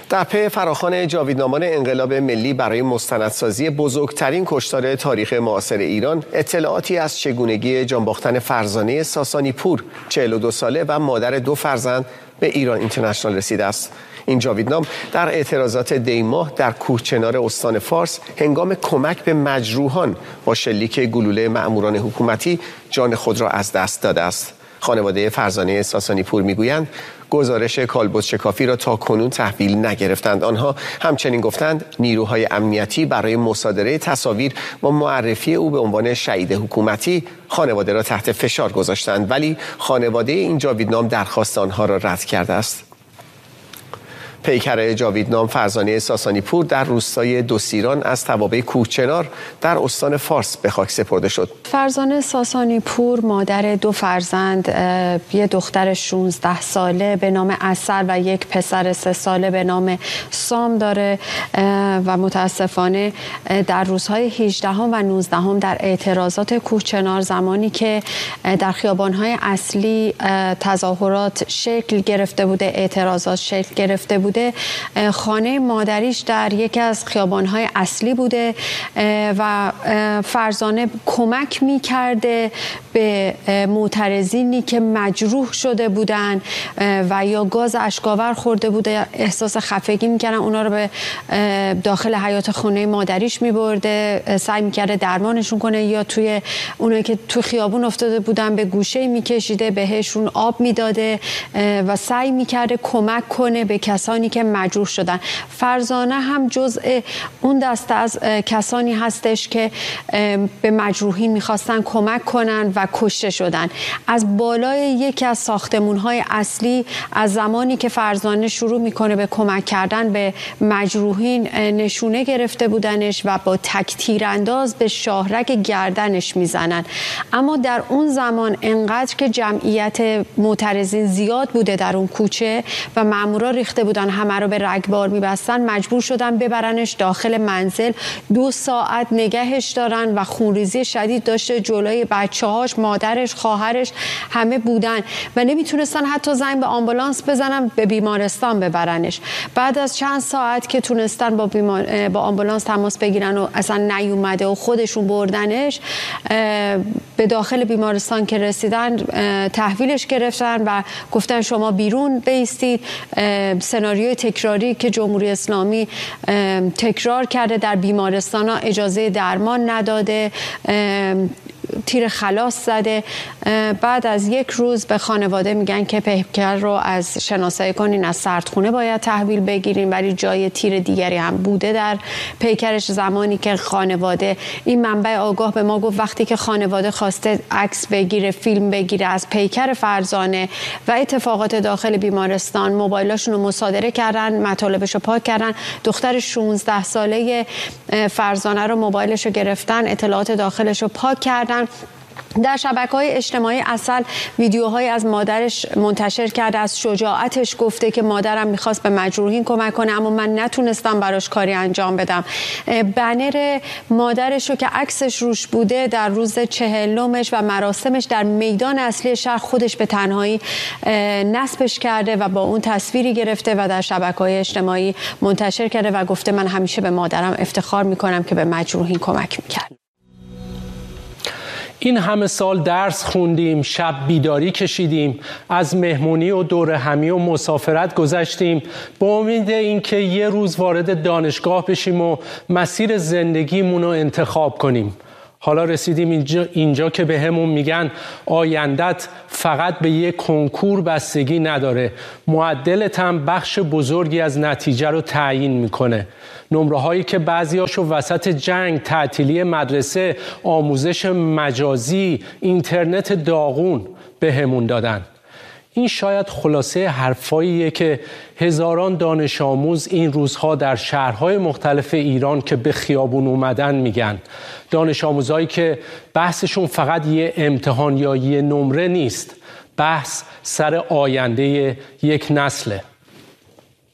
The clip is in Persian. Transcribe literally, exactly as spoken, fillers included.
در پی فراخوان جاویدنامان انقلاب ملی برای مستندسازی بزرگترین کشتار تاریخ معاصر ایران، اطلاعاتی از چگونگی جانباختن فرزانه ساسانی پور، چهل و دو ساله و مادر دو فرزند، به ایران اینترنشنال رسیده است. این جاویدنام در اعتراضات دیماه در کوهچنار استان فارس هنگام کمک به مجروحان با شلیک گلوله مأموران حکومتی جان خود را از دست داده است. خانواده فرزانه ساسانی پور میگویند گزارش کالبد شکافی را تا کنون تحویل نگرفتند. آنها همچنین گفتند نیروهای امنیتی برای مصادره تصاویر با معرفی او به عنوان شهید حکومتی خانواده را تحت فشار گذاشتند، ولی خانواده این جاویدنام درخواست آنها را رد کرده است. پیکر جاویدنام فرزانه ساسانی پور در روستای دوسیران از توابع کوهچنار در استان فارس به خاک سپرده شد. فرزانه ساسانی پور مادر دو فرزند، یه دختر شانزده ساله به نام عسل و یک پسر سه ساله به نام سام داره و متاسفانه در روزهای هجدهم و نوزدهم در اعتراضات کوهچنار، زمانی که در خیابان‌های اصلی تظاهرات شکل گرفته بوده، اعتراضات شکل گرفته بوده، خانه مادریش در یکی از خیابان‌های اصلی بوده و فرزانه کمک می‌کرده به معترضینی که مجروح شده بودن و یا گاز اشک‌آور خورده بوده، احساس خفگی می‌کردن، اونا رو به داخل حیاط خانه مادریش می‌برده، سعی می‌کرده درمانشون کنه، یا توی اونایی که تو خیابون افتاده بودن به گوشه می‌کشیده، بهشون آب می‌داده و سعی می‌کرده کمک کنه به کسانی که مجروح شدن. فرزانه هم جزء اون دسته از کسانی هستش که به مجروحین میخواستن کمک کنن و کشته شدن. از بالای یکی از ساختمان‌های اصلی از زمانی که فرزانه شروع میکنه به کمک کردن به مجروحین نشونه گرفته بودنش و با تک تیرانداز به شاهرگ گردنش میزنن. اما در اون زمان انقدر که جمعیت معترضین زیاد بوده در اون کوچه و مامورا ریخته بودن، همه رو به رگبار میبستن، مجبور شدن ببرنش داخل منزل، دو ساعت نگهش دارن و خونریزی شدید داشته، جلوی بچه‌هاش، مادرش، خواهرش همه بودن و نمیتونستن حتی زنگ به آمبولانس بزنن به بیمارستان ببرنش. بعد از چند ساعت که تونستن با بیمار... با آمبولانس تماس بگیرن و اصلا نیومده و خودشون بردنش به داخل بیمارستان که رسیدن، تحویلش گرفتن و گفتن شما بیرون بایستید. سناریوی تکراری که جمهوری اسلامی تکرار کرده در بیمارستان ها، اجازه درمان نداده، تیر خلاص زده. بعد از یک روز به خانواده میگن که پیکر رو از شناسایی کنین، از سردخونه باید تحویل بگیرین، ولی جای تیر دیگری هم بوده در پیکرش. زمانی که خانواده، این منبع آگاه به ما گفت وقتی که خانواده خواسته عکس بگیره، فیلم بگیره از پیکر فرزانه و اتفاقات داخل بیمارستان، موبایلاشون رو مصادره کردن، مطالبش رو پاک کردن. دختر شانزده ساله فرزانه رو موبایلش رو گرفتن، اطلاعات داخلش رو پاک کردن. در شبکه‌های اجتماعی عسل ویدیوهای از مادرش منتشر کرده، از شجاعتش گفته که مادرم میخواست به مجروحین کمک کنه اما من نتونستم براش کاری انجام بدم. بنر مادرش رو که عکسش روش بوده در روز چهلمش و مراسمش در میدان اصلی شهر خودش به تنهایی نصبش کرده و با اون تصویری گرفته و در شبکه‌های اجتماعی منتشر کرده و گفته من همیشه به مادرم افتخار میکنم که به مجروحین کمک میکرد. این همه سال درس خوندیم، شب بیداری کشیدیم، از مهمونی و دور همی و مسافرت گذشتیم با امید اینکه یه روز وارد دانشگاه بشیم و مسیر زندگیمون رو انتخاب کنیم. حالا رسیدیم اینجا, اینجا که به همون میگن آیندت فقط به یک کنکور بستگی نداره، معدلت هم بخش بزرگی از نتیجه رو تعیین میکنه. نمره هایی که بعضیاشو وسط جنگ، تعطیلی مدرسه، آموزش مجازی، اینترنت داغون به همون دادن. این شاید خلاصه حرفاییه که هزاران دانش آموز این روزها در شهرهای مختلف ایران که به خیابون اومدن میگن. دانش آموزایی که بحثشون فقط یه امتحان یا یه نمره نیست، بحث سر آینده یک نسله.